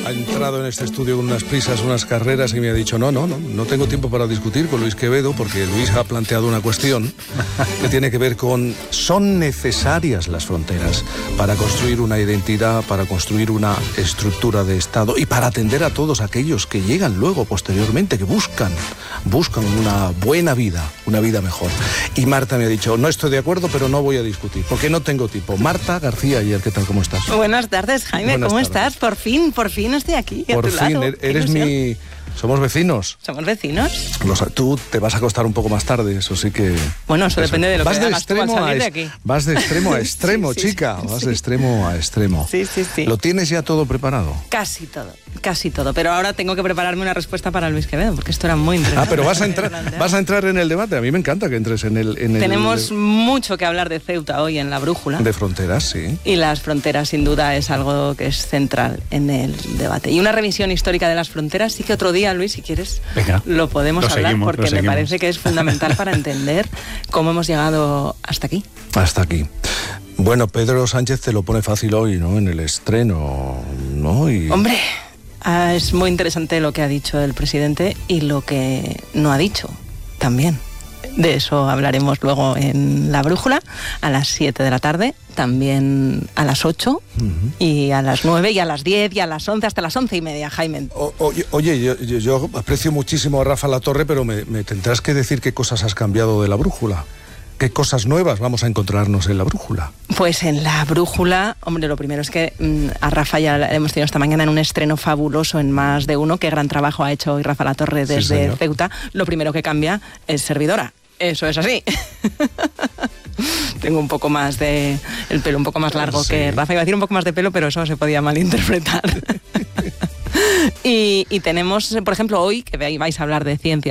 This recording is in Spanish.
ha entrado en este estudio con unas prisas, unas carreras y me ha dicho no tengo tiempo para discutir con Luis Quevedo porque Luis ha planteado una cuestión que tiene que ver con son necesarias las fronteras para construir una identidad, para construir una estructura de Estado y para atender a todos aquellos que llegan luego, posteriormente, que buscan una buena vida, una vida mejor. Y Marta me ha dicho, no estoy de acuerdo, pero no voy a discutir, porque no tengo tiempo. Marta García Ayer, ¿qué tal? ¿Cómo estás? Buenas tardes, Jaime. Buenas ¿Cómo tardes. estás? Por fin estoy aquí. Por fin, eres mi... Somos vecinos. ¿Somos vecinos? Tú te vas a acostar un poco más tarde, eso sí que... Bueno, eso depende de lo que hagas tú al salir de a aquí. Vas de extremo a extremo, Sí, chica. Vas de extremo a extremo. Sí. ¿Lo tienes ya todo preparado? Casi todo. Pero ahora tengo que prepararme una respuesta para Luis Quevedo, porque esto era muy interesante. Pero vas a entrar en el debate. A mí me encanta que entres en el... Tenemos mucho que hablar de Ceuta hoy en La Brújula. De fronteras, sí. Y las fronteras, sin duda, es algo que es central en el debate. Y una revisión histórica de las fronteras, sí que otro día, Luis, si quieres, venga, lo podemos hablar, porque me parece que es fundamental para entender cómo hemos llegado hasta aquí. Hasta aquí. Bueno, Pedro Sánchez te lo pone fácil hoy, ¿no? En el estreno, ¿no? Hombre, es muy interesante lo que ha dicho el presidente y lo que no ha dicho también. De eso hablaremos luego en La Brújula, a las 7 de la tarde, también a las 8, y a las 9, y a las 10, y a las 11, hasta las 11:30, Jaime. Oye, yo aprecio muchísimo a Rafa Latorre, pero me tendrás que decir qué cosas has cambiado de La Brújula. ¿Qué cosas nuevas vamos a encontrarnos en La Brújula? Pues en La Brújula, hombre, lo primero es que a Rafa ya hemos tenido esta mañana en un estreno fabuloso en Más de Uno. Qué gran trabajo ha hecho hoy Rafa Latorre desde Ceuta. Lo primero que cambia es servidora. Eso es así. Tengo un poco más el pelo un poco más largo que Rafa. Iba a decir un poco más de pelo, pero eso se podía malinterpretar. Y tenemos, por ejemplo, hoy, que vais a hablar de ciencia,